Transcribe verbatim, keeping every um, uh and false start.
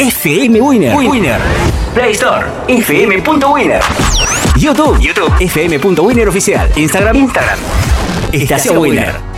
F M Winner. Winner. Play Store, F M punto winner. YouTube, YouTube, F M punto winner oficial. Instagram, Instagram. Estación Winner.